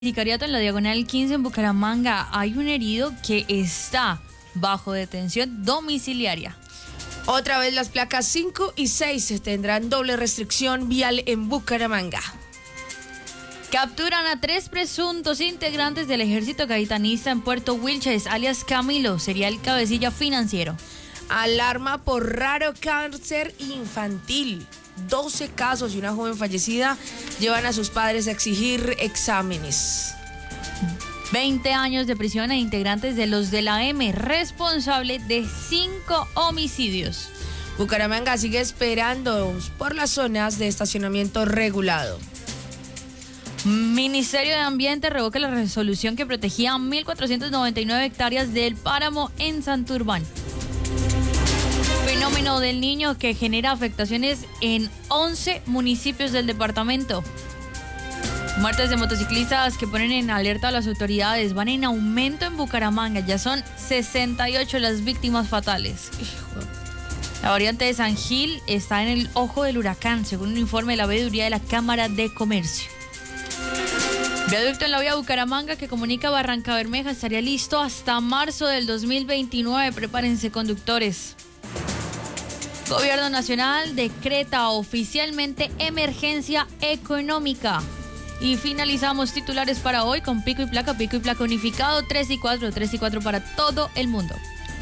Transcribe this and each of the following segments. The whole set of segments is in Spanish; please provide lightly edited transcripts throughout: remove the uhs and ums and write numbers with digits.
Sicariato en la Diagonal 15 en Bucaramanga. Hay un herido que está bajo detención domiciliaria. Otra vez las placas 5 y 6 tendrán doble restricción vial en Bucaramanga. Capturan a 3 presuntos integrantes del ejército gaitanista en Puerto Wilches, alias Camilo, sería el cabecilla financiero. Alarma por raro cáncer infantil. 12 casos y una joven fallecida llevan a sus padres a exigir exámenes. 20 años de prisión a integrantes de los de la M, responsable de 5 homicidios. Bucaramanga sigue esperando por las zonas de estacionamiento regulado. Ministerio de Ambiente revoca la resolución que protegía 1.499 hectáreas del páramo en Santurbán. Fenómeno del Niño que genera afectaciones en 11 municipios del departamento. Muertes de motociclistas que ponen en alerta a las autoridades van en aumento en Bucaramanga. Ya son 68 las víctimas fatales. La variante de San Gil está en el ojo del huracán, según un informe de la veeduría de la Cámara de Comercio. Viaducto en la vía Bucaramanga que comunica Barranca Bermeja estaría listo hasta marzo del 2029. Prepárense, conductores. Gobierno Nacional decreta oficialmente emergencia económica. Y finalizamos titulares para hoy con pico y placa unificado 3 y 4 para todo el mundo.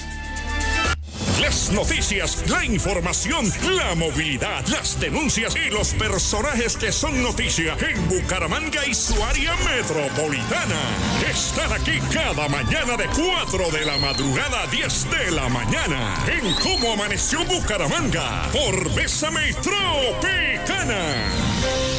Las noticias, la información, la movilidad, las denuncias y los personajes que son noticia en Bucaramanga y su área metropolitana. Están aquí cada mañana de 4 de la madrugada a 10 de la mañana en Cómo Amaneció Bucaramanga por Bésame Tropicana.